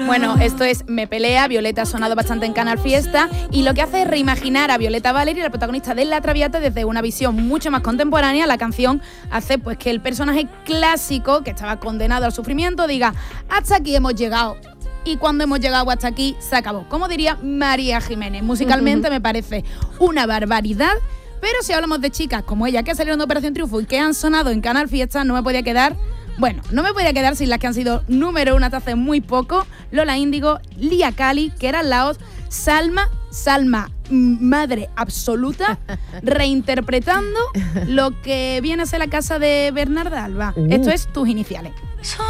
Bueno, esto es Me Pelea. Violeta ha sonado bastante en Canal Fiesta y lo que hace es reimaginar a Violeta Valery, la protagonista de La Traviata, desde una visión mucho más contemporánea. La canción hace pues que el personaje clásico, que estaba condenado al sufrimiento, diga: hasta aquí hemos llegado. Y cuando hemos llegado hasta aquí, se acabó. Como diría María Jiménez. Musicalmente me parece una barbaridad. Pero si hablamos de chicas como ella, que salieron de Operación Triunfo y que han sonado en Canal Fiesta, no me podía quedar sin las que han sido número 1 hasta hace muy poco. Lola Índigo, Lía Cali, que eran Laos, Salma, madre absoluta, reinterpretando lo que viene a ser La Casa de Bernarda Alba. Esto es Tus Iniciales.